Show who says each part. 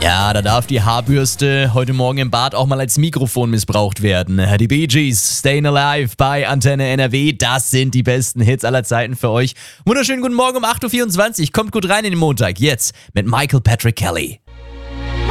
Speaker 1: Ja, da darf die Haarbürste heute Morgen im Bad auch mal als Mikrofon missbraucht werden. Die Bee Gees, Stayin' Alive bei Antenne NRW, das sind die besten Hits aller Zeiten für euch. Wunderschönen guten Morgen um 8.24 Uhr, kommt gut rein in den Montag, jetzt mit Michael Patrick Kelly.